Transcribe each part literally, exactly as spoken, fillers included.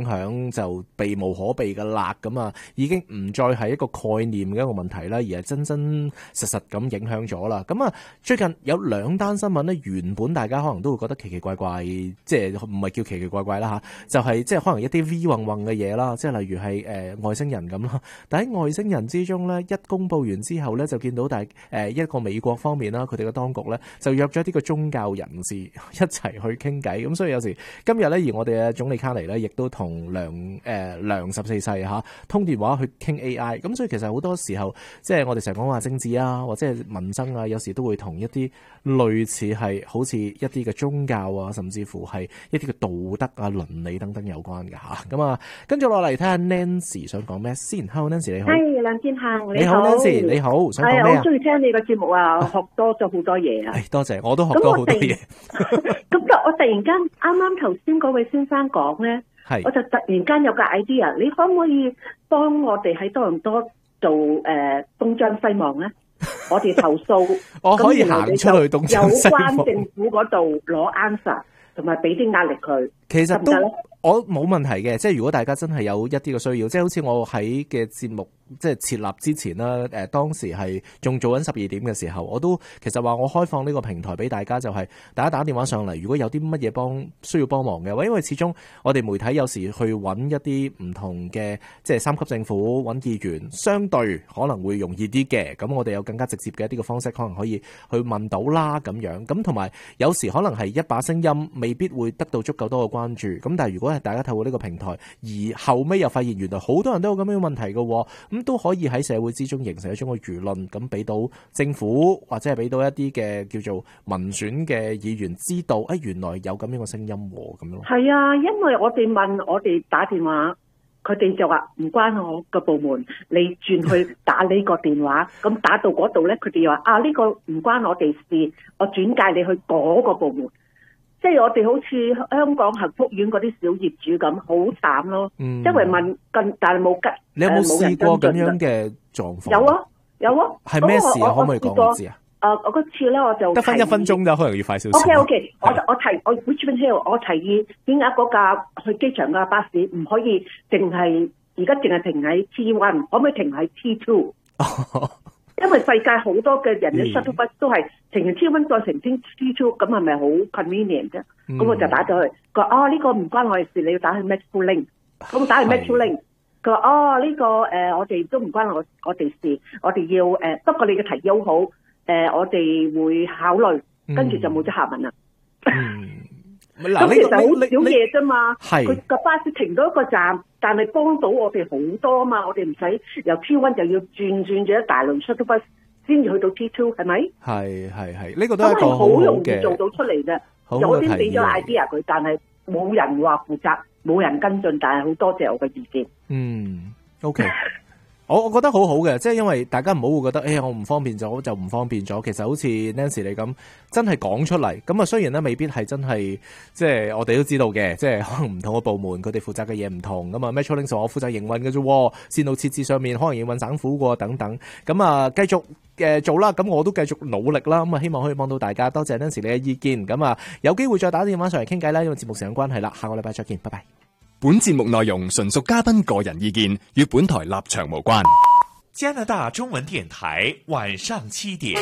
影響就避無可避嘅啦，咁啊已經唔再係一個概念嘅一個問題啦，而係真真實實咁影響咗啦。咁啊最近有兩單新聞咧，原本大家可能都會覺得奇奇怪怪，即係唔係叫奇奇怪怪啦吓，就係即係可能一啲 V 混混嘅嘢啦，即係例如係誒、呃、外星人咁啦。但喺外星人之中咧，一公佈完之後咧，就見到大誒、呃、一個美國方面啦，佢哋嘅當局咧就約咗啲個宗教人士一齊去傾偈。咁所以有時今日咧，而我哋嘅總理卡尼咧，亦都同梁誒、呃、梁十四世吓通電話去傾 A I。咁所以其實好多時候，即係我哋成日講話政治啊，或者係民生啊，有時都會同一啲類似係好似一啲嘅宗教啊，甚至乎係一啲嘅道德啊、倫理等等有關嘅吓。咁啊，跟住落嚟睇下 Nancy 想講咩先。Hello Nancy 你好。 係梁健恒你好。你好 Nancy 你好，想講咩啊？ 我好中意聽你嘅節目啊，學多咗好多嘢啊。 多謝，我都學多好多嘢。 咁我突然間啱啱頭先嗰位先生講咧，我就突然間有個 idea， 你可唔可以幫我哋喺多倫多做誒、呃、東張西望咧？我哋投訴， 我可以行出去東張西望， 有關政府嗰度攞 answer， 同埋俾啲壓力佢。 其實都我冇問題嘅，即係如果大家真係有一啲嘅需要，即係好似我喺嘅節目即係設立之前啦，誒當時係仲做緊十二點嘅時候，我都其實話我開放呢個平台俾大家，就係大家打電話上嚟，如果有啲乜嘢幫需要幫忙嘅話，因為始終我哋媒體有時去揾一啲唔同嘅即係三級政府揾議員，相對可能會容易啲嘅，咁我哋有更加直接嘅一啲嘅方式，可能可以去問到啦咁樣，咁同埋有時可能係一把聲音未必會得到足夠多嘅關注，咁但係如果係大家透過呢個平台，而後尾又發現原來好多人都有咁樣嘅問題嘅，咁都可以喺社會之中形成一種嘅輿論，咁俾到政府或者係俾到一啲嘅叫做民選嘅議員知道，誒原來有咁樣嘅聲音喎，咁樣。 係啊，因為我哋問我哋打電話，佢哋就話唔關我個部門，你轉去打呢個電話，咁打到嗰度咧，佢哋又話啊呢個唔關我哋事，我轉介你去嗰個部門。即係我哋好似香港幸福苑嗰啲小業主咁，好慘咯。嗯，因為問跟，但係冇跟。 你有冇試過咁樣嘅狀況？ 有啊，有啊。係咩事啊？可唔可以講我知啊？ 誒，我嗰次咧我就得翻一分鐘就可能要快少少。 O K O K，我我提我 Richmond Hill， 我提議點解嗰架去機場嘅巴士唔可以淨係而家淨係停喺 T 一，可唔可以停喺 T 二？因為世界好多嘅人嘅 shuttle bus 都係停完 T 一再停 T 二，咁係咪好 convenient 啫？咁、嗯、我就打咗去，佢話啊呢、這個唔關我哋事，你要打去 Metrolink。咁我打去 Metrolink，佢話哦呢個誒、呃、我哋都唔關我我哋事，我哋要誒、呃、不過你嘅提議好好，誒、呃、我哋會考慮，跟住就冇咗下文啦。 嗯咁其實好少嘢啫嘛， 佢個巴士停到一個站，但係幫到我哋好多嘛，我哋唔使由 T 一就要轉轉咗一大輪 shuttle bus 先至去到 T 二，係咪？ 係係係，呢、這個都係一個好好嘅， 好容易做到出嚟嘅。有啲俾咗 idea 佢，但係冇人話負責，冇人跟進，但係好多謝我嘅意見。 嗯 ，OK。我我覺得好好嘅，即係因為大家唔好會覺得，哎呀我唔方便咗就唔方便咗。其實好似 Nancy 你咁，真係講出嚟。咁啊雖然咧未必係真係，即係我哋都知道嘅，即係可能唔同嘅部門佢哋負責嘅嘢唔同。咁啊 Metrolink 我負責營運嘅啫，線路設置上面可能營運省府嘅等等。咁啊繼續誒做啦，咁我都繼續努力啦。咁啊希望可以幫到大家。多謝 Nancy 你嘅意見。咁啊有機會再打電話上嚟傾偈啦，因為節目時間關係啦。下個禮拜再見，拜拜。 本節目內容純屬嘉賓個人意見，與本台立場無關。 加拿大中文電台晚上七點，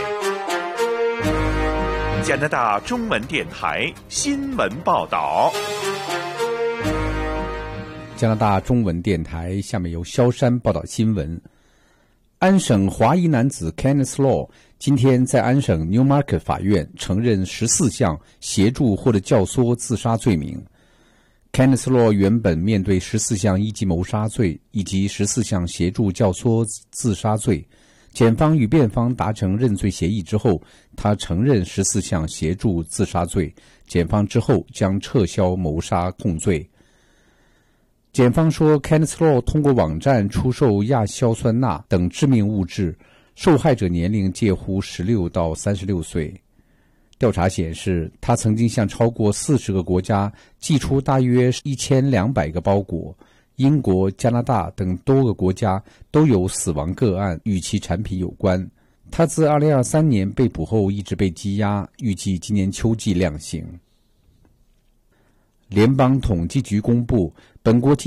加拿大中文電台新聞報道。 加拿大中文電台下面由蕭山報道新聞。安省華裔男子 Kenneth Law 今天在安省 Newmarket 法院承認十四項協助或者教唆自殺罪名。Kenneth Law 原本面對十四項一級謀殺罪以及十四項協助教唆自殺罪，檢方與辯方達成認罪協議之後，他承認十四項協助自殺罪，檢方之後將撤銷謀殺控罪。檢方說 Kenneth Law 通過網站出售亞硝酸鈉等致命物質，受害者年齡介乎十六到三十六歲。調查顯示，他曾經向超過四十個國家寄出大約一千兩百個包裹，英國、加拿大等多個國家都有死亡個案與其產品有關。他自二零二三年被捕後一直被羈押，預計今年秋季量刑。聯邦統計局公布，本國